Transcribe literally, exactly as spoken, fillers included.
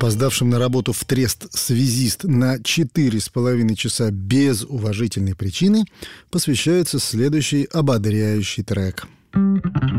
Опоздавшим на работу в трест связист на четыре с половиной часа без уважительной причины посвящается следующий ободряющий трек.